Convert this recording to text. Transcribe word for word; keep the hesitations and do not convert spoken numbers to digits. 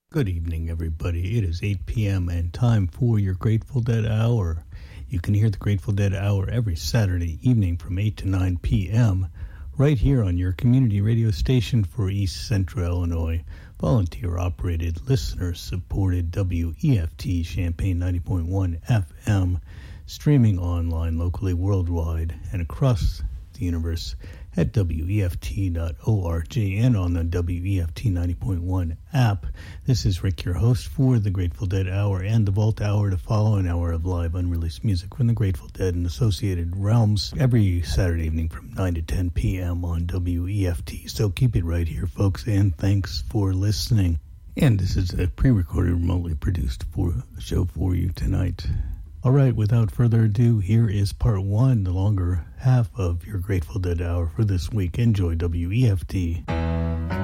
Good evening, everybody. It is eight p.m. and time for your Grateful Dead Hour. You can hear the Grateful Dead Hour every Saturday evening from eight to nine p.m. right here on your community radio station for East Central Illinois. Volunteer-operated, listener-supported W E F T Champaign ninety point one F M, streaming online locally worldwide and across the universe at W E F T dot org and on the W E F T ninety point one app. This is Rick, your host for the Grateful Dead Hour and the Vault Hour, to follow an hour of live unreleased music from the Grateful Dead and associated realms every Saturday evening from nine to ten p.m. on W E F T. So keep it right here, folks, and thanks for listening. And this is a pre-recorded, remotely produced for a show for you tonight. All right, without further ado, here is part one, the longer half of your Grateful Dead Hour for this week. Enjoy W E F T.